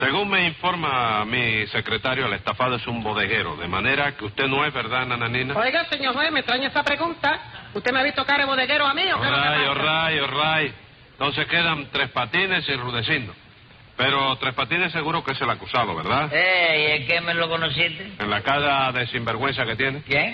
Según me informa mi secretario, el estafado es un bodeguero, de manera que usted no es, ¿verdad, nananina? Oiga, señor juez, me extraña esa pregunta. ¿Usted me ha visto cara de bodeguero a mí o qué es lo que pasa? All right. Entonces quedan Tres Patines y Rudecindo. Pero Tres Patines seguro que es el acusado, ¿verdad? ¿Y en qué me lo conociste? En la cara de sinvergüenza que tiene. ¿Quién?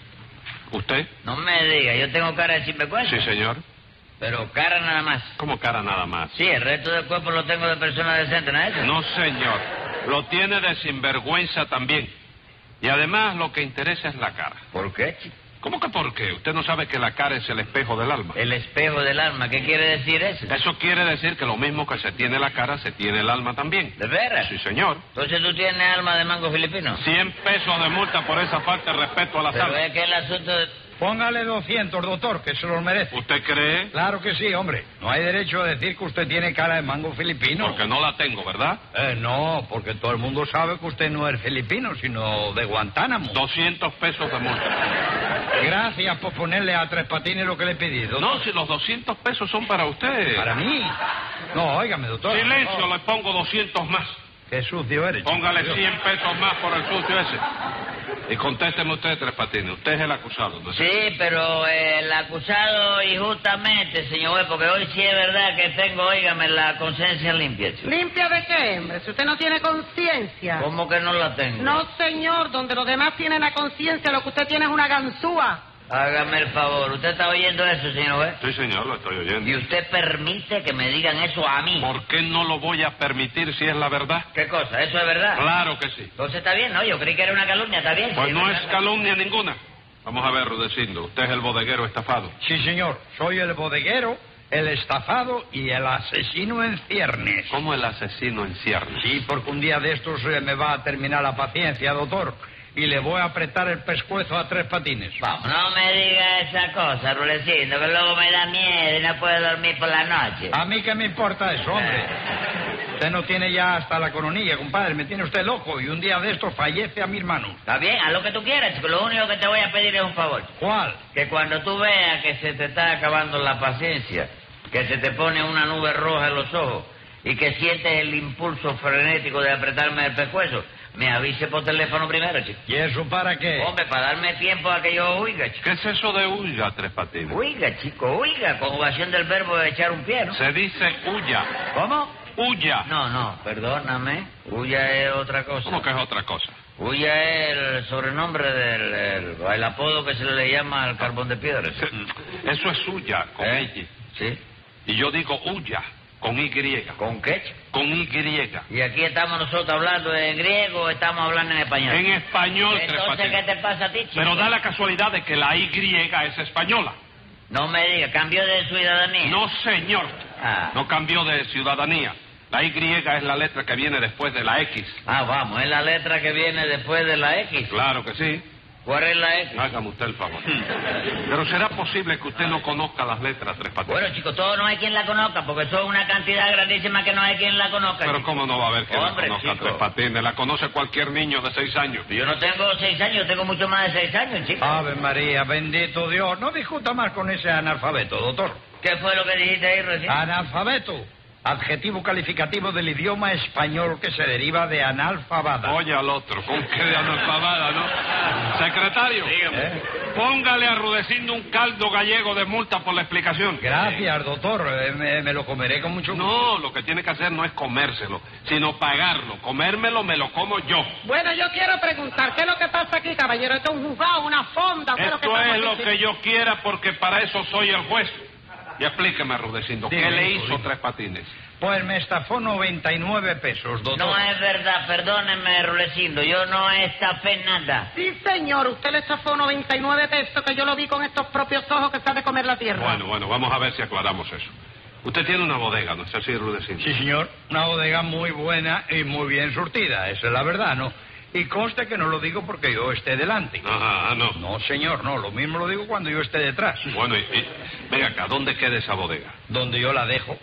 ¿Usted? No me diga, ¿yo tengo cara de sinvergüenza? Sí, señor. Pero cara nada más. ¿Cómo cara nada más? Sí, el resto del cuerpo lo tengo de persona decente, ¿no es eso? No, señor. Lo tiene de sinvergüenza también. Y además lo que interesa es la cara. ¿Por qué, chico? ¿Cómo que por qué? Usted no sabe que la cara es el espejo del alma. El espejo del alma, ¿qué quiere decir eso? Eso quiere decir que lo mismo que se tiene la cara, se tiene el alma también. ¿De veras? Sí, señor. Entonces tú tienes alma de mango filipino. 100 pesos de multa por esa falta de respeto a la Pero sala. es que el asunto de... Póngale 200, doctor, que se los merece. ¿Usted cree? Claro que sí, hombre. No hay derecho a decir que usted tiene cara de mango filipino. Porque no la tengo, ¿verdad? No, porque todo el mundo sabe que usted no es filipino, sino de Guantánamo. 200 pesos de multa. Gracias por ponerle a Tres Patines lo que le he pedido. No, si los 200 pesos son para usted. ¿Para mí? No, óigame, doctor. Silencio, No. le pongo 200 más. Qué sucio eres. Póngale chico. 100 pesos más por el sucio ese. Y contésteme usted, Tres Patines. Usted es el acusado, ¿no es cierto? Sí, pero el acusado injustamente, señor juez, porque hoy sí es verdad que tengo, óigame, la conciencia limpia, chico. ¿Limpia de qué, hombre? Si usted no tiene conciencia. ¿Cómo que no la tengo? No, señor, donde los demás tienen la conciencia, lo que usted tiene es una ganzúa. Hágame el favor, ¿usted está oyendo eso, señor juez? Sí, señor, lo estoy oyendo. ¿Y usted permite que me digan eso a mí? ¿Por qué no lo voy a permitir si es la verdad? ¿Qué cosa? ¿Eso es verdad? Claro que sí. Entonces está bien, ¿no? Yo creí que era una calumnia, está bien. Pues sí, no ¿verdad? es calumnia ninguna. Vamos a ver, Rudecindo. Usted es el bodeguero estafado. Sí, señor. Soy el bodeguero, el estafado y el asesino en ciernes. ¿Cómo el asesino en ciernes? Sí, porque un día de estos me va a terminar la paciencia, doctor. Y le voy a apretar el pescuezo a Tres Patines. Vamos, no me diga esa cosa, Rulecindo, que luego me da miedo y no puedo dormir por la noche. ¿A mí qué me importa eso, hombre? Usted no tiene ya hasta la coronilla, compadre. Me tiene usted loco y un día de estos fallece a mis manos. Está bien, haz lo que tú quieras, chico. Lo único que te voy a pedir es un favor. ¿Cuál? Que cuando tú veas que se te está acabando la paciencia, que se te pone una nube roja en los ojos y que sientes el impulso frenético de apretarme el pescuezo, me avise por teléfono primero, chico. ¿Y eso para qué? Hombre, para darme tiempo a que yo huiga, chico. ¿Qué es eso de huya, Tres Patines? Huiga, chico, huiga. Conjugación del verbo de echar un pie, ¿no? Se dice huya. ¿Cómo? Huya. No, perdóname. Huya es otra cosa. ¿Cómo que es otra cosa? Huya es el sobrenombre el apodo que se le llama al carbón de piedra. ¿Sí? Eso es huya, con X. Sí. Y yo digo huya, con Y. ¿Con qué? Con Y. Y aquí estamos nosotros hablando en griego o estamos hablando en español. En español, Tres Entonces, ¿qué Patines. te pasa a ti, chico? Pero da la casualidad de que la Y es española. No me digas, ¿cambió de ciudadanía? No, señor. Ah. No cambió de ciudadanía. La Y es la letra que viene después de la X. Ah, vamos, es la letra que viene después de la X. Claro que sí. ¿Cuál es la X? Hágame usted el favor. Pero será posible que usted no conozca las letras, Tres Patines. Bueno, chicos, todo no hay quien la conozca, porque son una cantidad grandísima que no hay quien la conozca. Pero chico. ¿cómo no va a haber que la Hombre, conozca, chico. Tres Patines? La conoce cualquier niño de 6 años. Yo no tengo 6 años, yo tengo mucho más de 6 años, chico. Ave María, bendito Dios. No discuta más con ese analfabeto, doctor. ¿Qué fue lo que dijiste ahí recién? Analfabeto. Adjetivo calificativo del idioma español que se deriva de analfabada. Oye al otro, con qué de analfabada, ¿no? Secretario, ¿Eh? póngale a Rudecindo un caldo gallego de multa por la explicación. Gracias, doctor. Me lo comeré con mucho gusto. No, lo que tiene que hacer no es comérselo, sino pagarlo. Comérmelo me lo como yo. Bueno, yo quiero preguntar, ¿qué es lo que pasa aquí, caballero? ¿Esto es un juzgado, una fonda? ¿Qué es lo que Esto pasa es aquí? lo que yo quiera porque para eso soy el juez. Y explíqueme, Rudecindo, ¿qué Dígame, le hijo, hizo dígame. Tres Patines? Pues me estafó 99 pesos, doctor. No es verdad, perdóneme, Rulecindo, yo no estafé nada. Sí, señor, usted le estafó 99 pesos, que yo lo vi con estos propios ojos que sabe comer la tierra. Bueno, vamos a ver si aclaramos eso. Usted tiene una bodega, ¿no es así, Rudecindo? Sí, señor. Una bodega muy buena y muy bien surtida. Esa es la verdad, ¿no? Y conste que no lo digo porque yo esté delante. Ajá, no. No, señor, no. Lo mismo lo digo cuando yo esté detrás. Bueno, venga acá, ¿dónde queda esa bodega? Donde yo la dejo.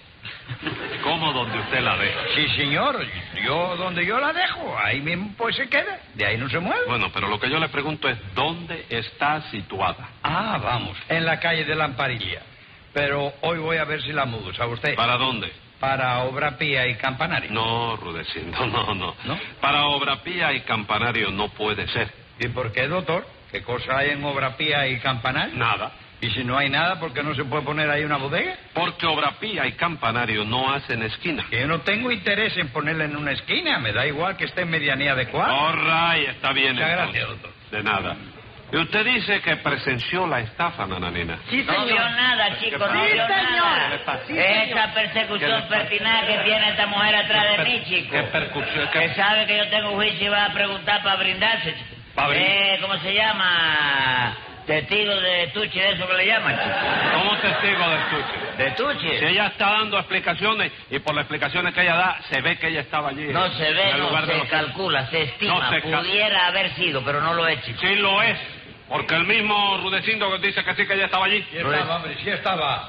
¿Cómo donde usted la deja? Sí, señor. Yo donde yo la dejo, ahí mismo pues se queda. De ahí no se mueve. Bueno, pero lo que yo le pregunto es, ¿dónde está situada? Ah, vamos. En la calle de Lamparilla. Pero hoy voy a ver si la mudo, ¿sabe usted? ¿Para dónde? para Obra Pía y Campanario. No, Rudecindo, no. ¿No? Para Obra Pía y Campanario no puede ser. ¿Y por qué, doctor? ¿Qué cosa hay en Obra Pía y Campanario? Nada. Y si no hay nada, ¿por qué no se puede poner ahí una bodega? Porque Obra Pía y Campanario no hacen esquina. Que yo no tengo interés en ponerla en una esquina. Me da igual que esté en medianía adecuada. All right, está bien. Muchas entonces. gracias, doctor. De nada. Y usted dice que presenció la estafa, nananina. Sí, No señor. vio nada, chico, no Sí, vio señor. nada. Sí, señor. Esa persecución pertinaz que tiene esta mujer atrás de mí, chico. ¿Qué percusión? Que sabe que yo tengo juicio y va a preguntar para brindarse, chico. ¿Para brindar? ¿Cómo se llama? Testigo de Tuchi, de eso que le llaman, chico. ¿Cómo testigo de Tuchi? ¿De Tuchi? Si ella está dando explicaciones y por las explicaciones que ella da, se ve que ella estaba allí. No se ve, en el no, lugar de se los- calcula, se estima. No se Pudiera haber sido, pero no lo es, chico. Sí lo es, porque el mismo Rudecindo dice que sí que ella estaba allí. Sí estaba, hombre, sí estaba.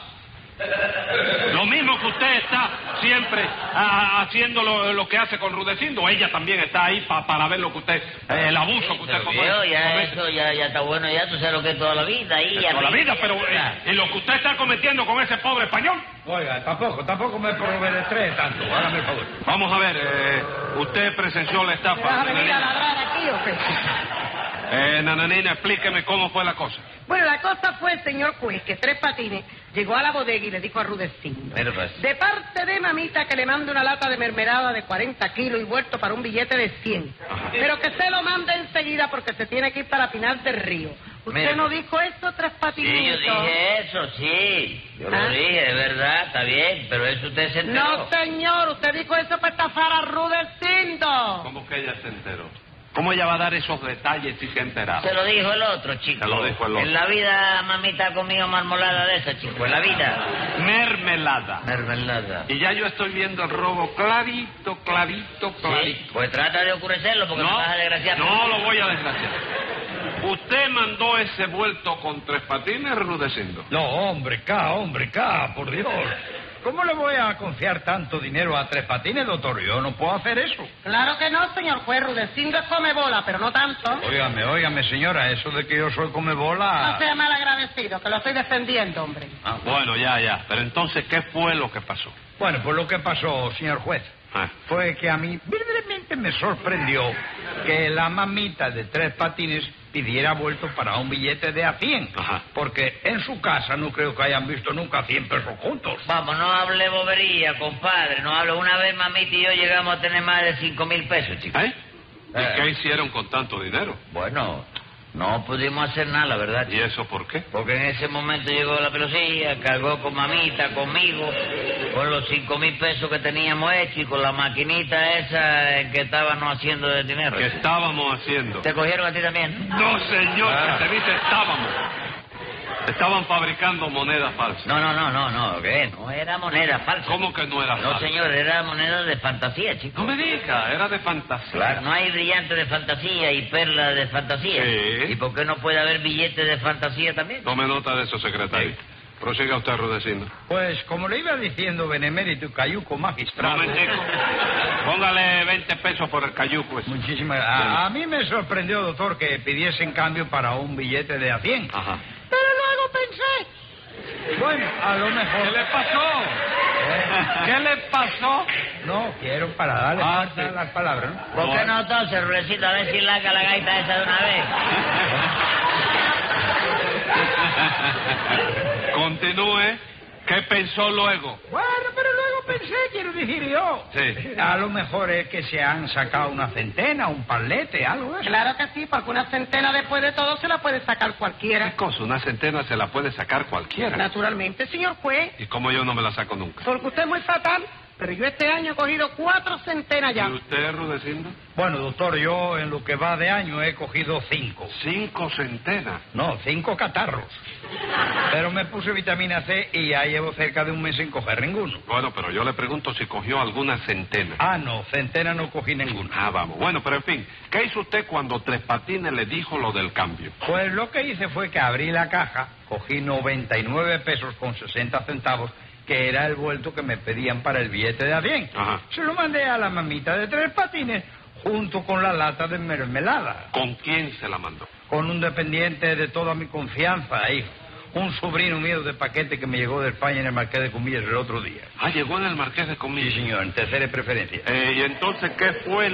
Lo mismo que usted está siempre haciendo lo que hace con Rudecindo, ella también está ahí para ver lo que usted, el abuso que usted Pero, viejo, ya comete. eso ya está bueno, ya tú sabes lo que es toda la vida. Ahí, Toda la vida, pero y lo que usted está cometiendo con ese pobre español. Oiga, tampoco me prometeré tanto. Hágame el favor. Vamos a ver, usted presenció la estafa. ¿Vas a venir a ladrar aquí o qué? Nananina, explíqueme cómo fue la cosa. Bueno, la cosa fue, señor juez, que Tres Patines llegó a la bodega y le dijo a Rudecindo: Mira, pues. de parte de mamita que le mande una lata de mermelada de 40 kilos y vuelto para un billete de 100. Pero que se lo mande enseguida porque se tiene que ir para Pinar del Río. ¿Usted Mira. no dijo eso, Tres Sí, Patines? yo dije eso, sí. Yo lo ¿Ah? dije, es verdad, está bien, pero eso usted se enteró. No, señor, usted dijo eso para estafar a Rudecindo. ¿Cómo que ella se enteró? ¿Cómo ella va a dar esos detalles si se ha enterado? Se lo dijo el otro, chico. Se lo dijo el otro. En la vida, mamita, ha comido marmolada de esa, chico. En la vida. Mermelada. Mermelada. Y ya yo estoy viendo el robo clarito. Sí, pues trata de oscurecerlo porque me vas a desgraciar. no lo voy a desgraciar. ¿Usted mandó ese vuelto con Tres Patines, Rudecindo? No, hombre, por Dios. ¿Cómo le voy a confiar tanto dinero a Tres Patines, doctor? Yo no puedo hacer eso. Claro que no, señor juez. Rudecindo es come bola, pero no tanto. Óigame, señora, eso de que yo soy come No bola... sea mal agradecido, que lo estoy defendiendo, hombre. Ah, Bueno, ya. Pero entonces, ¿qué fue lo que pasó? Bueno, pues lo que pasó, señor juez, Ah. fue que a mí verdaderamente me sorprendió que la mamita de Tres Patines pidiera vuelto para un billete de a 100. Ajá. Porque en su casa no creo que hayan visto nunca 100 pesos juntos. Vamos, no hable bobería, compadre. No hable. Una vez mamita y yo llegamos a tener más de 5,000 pesos, chico. ¿Eh? ¿Y qué hicieron con tanto dinero? Bueno, no pudimos hacer nada, la verdad, ¿Y chico. eso por qué? Porque en ese momento llegó la pelocilla, cargó con mamita, conmigo, con los 5,000 pesos que teníamos hecho y con la maquinita esa que estábamos haciendo de dinero. ¿Qué estábamos haciendo? ¿Te cogieron a ti también? No, señor, Ah. que se dice estábamos. Estaban fabricando monedas falsas. No, ¿qué? No era moneda falsa. ¿Cómo que no era No, falsa? señor, era moneda de fantasía, chico. No me diga, era de fantasía. Claro, no hay brillante de fantasía y perla de fantasía. Sí. ¿Y por qué no puede haber billete de fantasía también? Tome nota de eso, secretario. Prosiga usted, Rudecindo. Pues como le iba diciendo, benemérito y cayuco magistrado... Momentico. Póngale 20 pesos por el cayuco ese. Muchísimas a mí me sorprendió, doctor, que pidiesen cambio para un billete de a 100. Ajá. Pero luego pensé, Bueno, a lo mejor... ¿Qué le pasó? ¿Qué le pasó? No, quiero para darle fuerza a las palabras, ¿no? ¿Por qué no entonces, Rulecito, a ver si larga la gaita esa de una vez? Continúe. ¿Qué pensó luego? Bueno, pero luego pensé, quiero decir yo. Sí. A lo mejor es que se han sacado una centena, un palete, algo de eso. claro que sí, porque una centena después de todo se la puede sacar cualquiera. ¿Qué cosa? Una centena se la puede sacar cualquiera. Naturalmente, señor juez, ¿Y cómo yo no me la saco nunca? porque usted es muy fatal, pero yo este año he cogido 4 centenas ya. ¿Y usted, Rudecindo? Bueno, doctor, yo en lo que va de año he cogido 5. 5 centenas. No, 5 catarros. Pero me puse vitamina C y ya llevo cerca de un mes sin coger ninguno. Bueno, pero yo le pregunto si cogió alguna centena. Ah, no, centena no cogí ninguna. Ah, vamos. Bueno, pero en fin, ¿qué hizo usted cuando Tres Patines le dijo lo del cambio? Pues lo que hice fue que abrí la caja, cogí 99 pesos con 60 centavos, que era el vuelto que me pedían para el billete de a 100. Ajá. Se lo mandé a la mamita de Tres Patines junto con la lata de mermelada, ¿Con quién se la mandó? con un dependiente de toda mi confianza, hijo. un sobrino mío de paquete que me llegó de España en el Marqués de Comillas el otro día. Ah, llegó en el Marqués de Comillas. Sí, señor, en tercera preferencia. ¿Y entonces qué fue